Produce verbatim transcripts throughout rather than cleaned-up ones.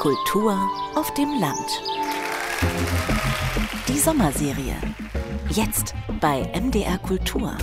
Kultur auf dem Land. Die Sommerserie. Jetzt bei M D R Kultur.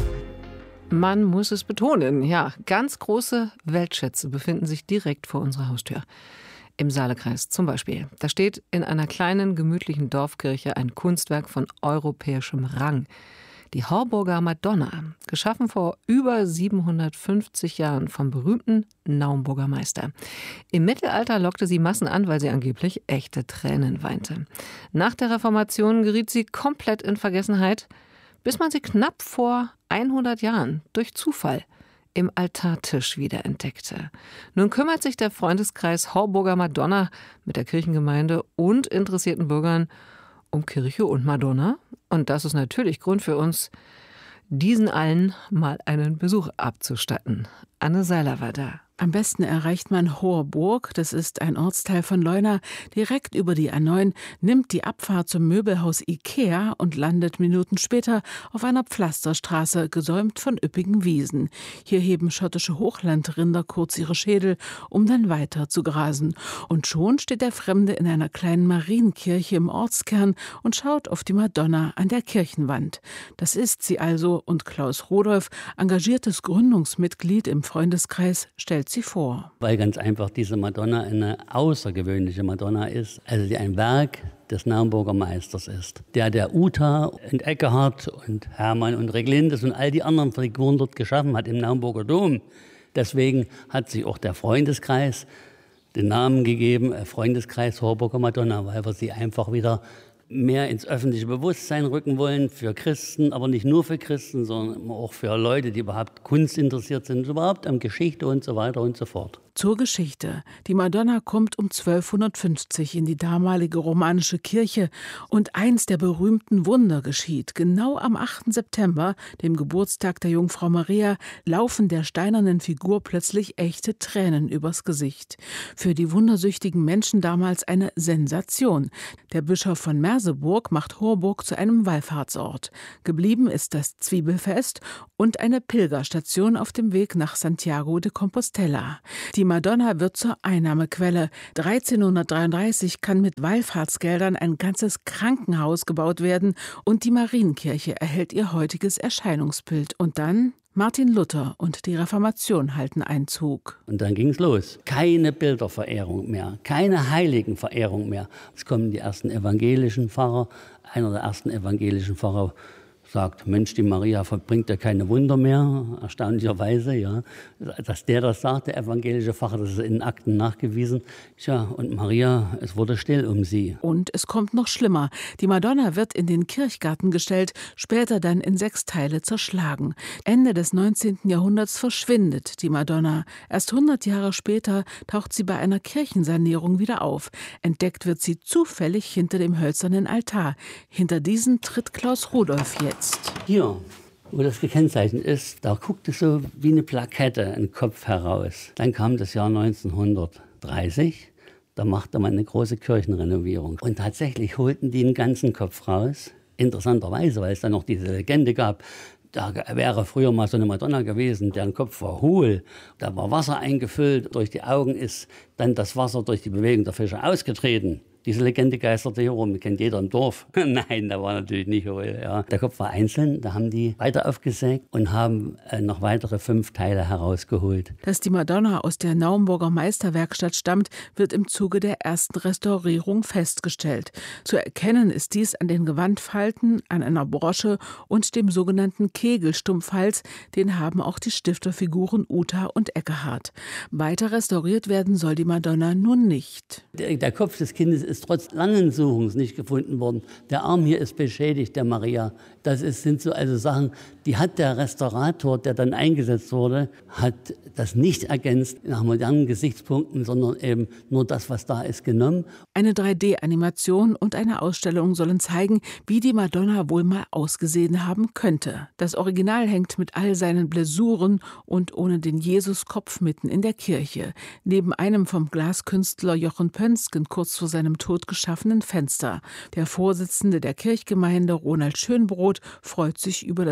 Man muss es betonen, ja, ganz große Weltschätze befinden sich direkt vor unserer Haustür. Im Saalekreis zum Beispiel. Da steht in einer kleinen, gemütlichen Dorfkirche ein Kunstwerk von europäischem Rang. Die Horburger Madonna, geschaffen vor über siebenhundertfünfzig Jahren vom berühmten Naumburger Meister. Im Mittelalter lockte sie Massen an, weil sie angeblich echte Tränen weinte. Nach der Reformation geriet sie komplett in Vergessenheit, bis man sie knapp vor hundert Jahren durch Zufall im Altartisch wiederentdeckte. Nun kümmert sich der Freundeskreis Horburger Madonna mit der Kirchengemeinde und interessierten Bürgern um Kirche und Madonna. Und das ist natürlich Grund für uns, diesen allen mal einen Besuch abzustatten. Anne Seiler war da. Am besten erreicht man Horburg, das ist ein Ortsteil von Leuna, direkt über die A neun, nimmt die Abfahrt zum Möbelhaus Ikea und landet Minuten später auf einer Pflasterstraße, gesäumt von üppigen Wiesen. Hier heben schottische Hochlandrinder kurz ihre Schädel, um dann weiter zu grasen. Und schon steht der Fremde in einer kleinen Marienkirche im Ortskern und schaut auf die Madonna an der Kirchenwand. Das ist sie also, und Klaus Rodolph, engagiertes Gründungsmitglied im Freundeskreis, stellt sie vor. Weil ganz einfach diese Madonna eine außergewöhnliche Madonna ist, also die ein Werk des Naumburger Meisters ist, der der Uta und Eckehard und Hermann und Reglindes und all die anderen Figuren dort geschaffen hat im Naumburger Dom. Deswegen hat sich auch der Freundeskreis den Namen gegeben, Freundeskreis Horburger Madonna, weil wir sie einfach wieder mehr ins öffentliche Bewusstsein rücken wollen für Christen, aber nicht nur für Christen, sondern auch für Leute, die überhaupt Kunst interessiert sind, überhaupt an Geschichte und so weiter und so fort. Zur Geschichte. Die Madonna kommt um zwölfhundertfünfzig in die damalige romanische Kirche und eins der berühmten Wunder geschieht. Genau am achten September, dem Geburtstag der Jungfrau Maria, laufen der steinernen Figur plötzlich echte Tränen übers Gesicht. Für die wundersüchtigen Menschen damals eine Sensation. Der Bischof von Merseburg macht Horburg zu einem Wallfahrtsort. Geblieben ist das Zwiebelfest und eine Pilgerstation auf dem Weg nach Santiago de Compostela. Die Madonna wird zur Einnahmequelle. dreizehnhundertdreiunddreißig kann mit Wallfahrtsgeldern ein ganzes Krankenhaus gebaut werden und die Marienkirche erhält ihr heutiges Erscheinungsbild. Und dann Martin Luther und die Reformation halten Einzug. Und dann ging es los. Keine Bilderverehrung mehr, keine Heiligenverehrung mehr. Es kommen die ersten evangelischen Pfarrer. Einer der ersten evangelischen Pfarrer sagt, Mensch, die Maria vollbringt ja keine Wunder mehr, erstaunlicherweise, ja. Dass der das sagt, der evangelische Pfarrer, das ist in den Akten nachgewiesen. Tja, und Maria, es wurde still um sie. Und es kommt noch schlimmer. Die Madonna wird in den Kirchgarten gestellt, später dann in sechs Teile zerschlagen. Ende des neunzehnten Jahrhunderts verschwindet die Madonna. Erst hundert Jahre später taucht sie bei einer Kirchensanierung wieder auf. Entdeckt wird sie zufällig hinter dem hölzernen Altar. Hinter diesen tritt Klaus Rodolph jetzt. Hier, wo das gekennzeichnet ist, da guckte so wie eine Plakette ein Kopf heraus. Dann kam das Jahr neunzehnhundertdreißig, da machte man eine große Kirchenrenovierung. Und tatsächlich holten die einen ganzen Kopf raus. Interessanterweise, weil es dann noch diese Legende gab, da wäre früher mal so eine Madonna gewesen, deren Kopf war hohl. Da war Wasser eingefüllt, durch die Augen ist dann das Wasser durch die Bewegung der Fische ausgetreten. Diese Legende geisterte hier rum, kennt jeder im Dorf. Nein, da war natürlich nicht hohl. Ja. Der Kopf war einzeln, da haben die weiter aufgesägt und haben äh, noch weitere fünf Teile herausgeholt. Dass die Madonna aus der Naumburger Meisterwerkstatt stammt, wird im Zuge der ersten Restaurierung festgestellt. Zu erkennen ist dies an den Gewandfalten, an einer Brosche und dem sogenannten Kegelstumpfhals. Den haben auch die Stifterfiguren Uta und Eckehard. Weiter restauriert werden soll die Madonna nun nicht. Der, der Kopf des Kindes ist trotz langen Suchens nicht gefunden worden. Der Arm hier ist beschädigt, der Maria. Das ist, sind so also Sachen, die hat der Restaurator, der dann eingesetzt wurde, hat das nicht ergänzt nach modernen Gesichtspunkten, sondern eben nur das, was da ist, genommen. Eine drei D-Animation und eine Ausstellung sollen zeigen, wie die Madonna wohl mal ausgesehen haben könnte. Das Original hängt mit all seinen Blessuren und ohne den Jesuskopf mitten in der Kirche. Neben einem vom Glaskünstler Jochen Pönsken kurz vor seinem Tod geschaffenen Fenster. Der Vorsitzende der Kirchgemeinde, Ronald Schönbrot, freut sich über das Engagement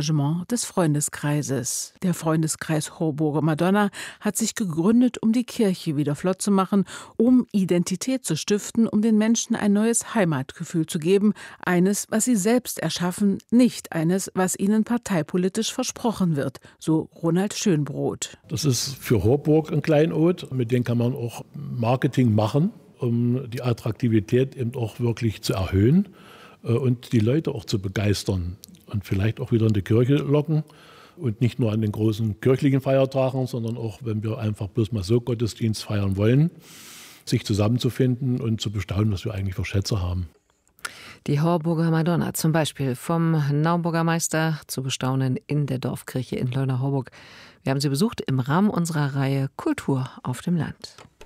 Engagement des Freundeskreises. Der Freundeskreis Horburger Madonna hat sich gegründet, um die Kirche wieder flott zu machen, um Identität zu stiften, um den Menschen ein neues Heimatgefühl zu geben. Eines, was sie selbst erschaffen, nicht eines, was ihnen parteipolitisch versprochen wird, so Ronald Schönbrot. Das ist für Horburg ein Kleinod, mit dem kann man auch Marketing machen, um die Attraktivität eben auch wirklich zu erhöhen und die Leute auch zu begeistern und vielleicht auch wieder in die Kirche locken und nicht nur an den großen kirchlichen Feiertagen, sondern auch, wenn wir einfach bloß mal so Gottesdienst feiern wollen, sich zusammenzufinden und zu bestaunen, was wir eigentlich für Schätze haben. Die Horburger Madonna zum Beispiel vom Naumburger Meister zu bestaunen in der Dorfkirche in Leuna-Horburg. Wir haben sie besucht im Rahmen unserer Reihe Kultur auf dem Land.